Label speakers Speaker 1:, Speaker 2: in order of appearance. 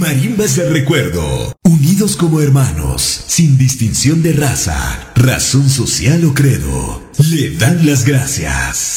Speaker 1: Marimbas del Recuerdo, unidos como hermanos, sin distinción de raza, razón social o credo, le dan las gracias.